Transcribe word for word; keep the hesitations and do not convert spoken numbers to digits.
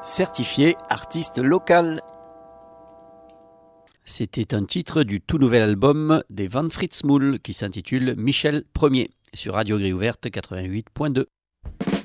certifié artiste local. C'était un titre du tout nouvel album des Van Fritz Mool qui s'intitule Michel Ier sur Radio Gris Ouverte quatre-vingt-huit point deux.